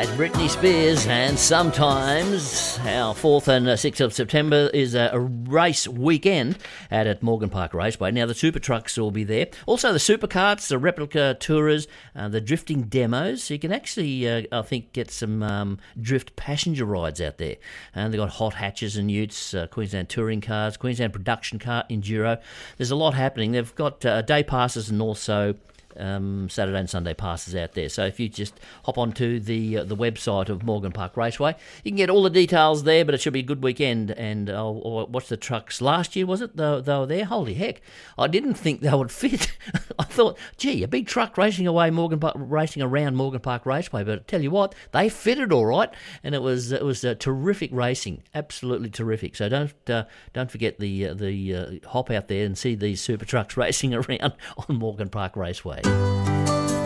Britney Spears, and sometimes our 4th and 6th of September is a race weekend at Morgan Park Raceway. Now the super trucks will be there, also the supercarts, the replica tourers, the drifting demos. You can actually, I think, get some drift passenger rides out there. And they've got hot hatches and utes, Queensland touring cars, Queensland production car, enduro. There's a lot happening. They've got day passes and also Saturday and Sunday passes out there. So if you just hop onto the website of Morgan Park Raceway, you can get all the details there, but it should be a good weekend. And I'll watch the trucks. Last year, was it? They were there? Holy heck. I didn't think they would fit. I thought, gee, a big truck racing around Morgan Park Raceway. But I tell you what, they fitted all right. And it was terrific racing. Absolutely terrific. So don't forget the hop out there and see these super trucks racing around on Morgan Park Raceway.